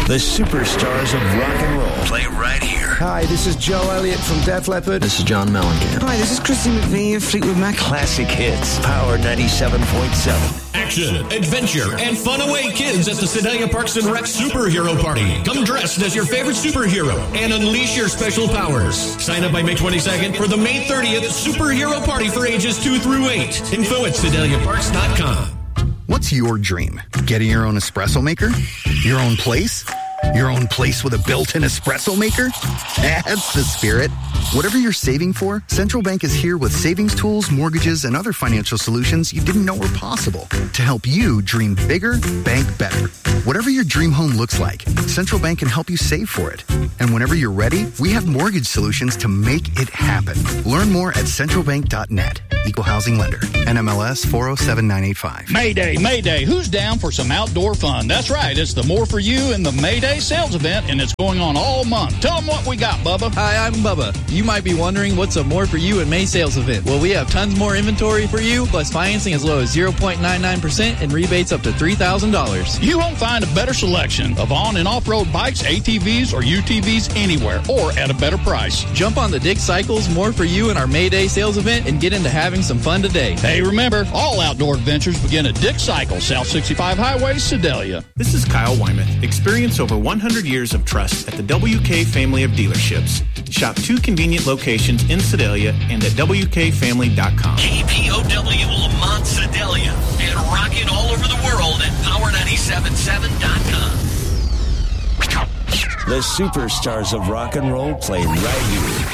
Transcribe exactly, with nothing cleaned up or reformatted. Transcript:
The superstars of rock and roll play right here. Hi, this is Joe Elliott from Def Leppard. This is John Mellencamp. Hi, this is Christine McVie of Fleetwood Mac. Classic hits. Power ninety-seven point seven. Action, adventure, and fun away kids at the Sedalia Parks and Rec Superhero Party. Come dressed as your favorite superhero and unleash your special powers. Sign up by May twenty-second for the May thirtieth Superhero Party for ages two through eight. Info at sedalia parks dot com. What's your dream? Getting your own espresso maker? Your own place? Your own place with a built-in espresso maker? That's the spirit. Whatever you're saving for, Central Bank is here with savings tools, mortgages, and other financial solutions you didn't know were possible to help you dream bigger, bank better. Whatever your dream home looks like, Central Bank can help you save for it. And whenever you're ready, we have mortgage solutions to make it happen. Learn more at central bank dot net. Equal Housing Lender. N M L S four oh seven nine eight five. Mayday, Mayday. Who's down for some outdoor fun? That's right. It's the More For You and the Mayday sales event, and it's going on all month. Tell them what we got, Bubba. Hi, I'm Bubba. You might be wondering what's a More For You and May sales event. Well, we have tons more inventory for you, plus financing as low as zero point nine nine percent and rebates up to three thousand dollars. You won't find a better selection of on- and off-road bikes, A T Vs, or U T Vs anywhere, or at a better price. Jump on the Dig Cycles More For You and our Mayday sales event and get into having some fun today. Hey, remember, all outdoor adventures begin at Dig Cycle, South sixty-five Highway, Sedalia. This is Kyle Wyman. Experience over one hundred years of trust at the W K family of dealerships. Shop two convenient locations in Sedalia and at w k family dot com. K P O W Lamont Sedalia and rocking all over the world at power nine seven seven dot com. The superstars of rock and roll play right here.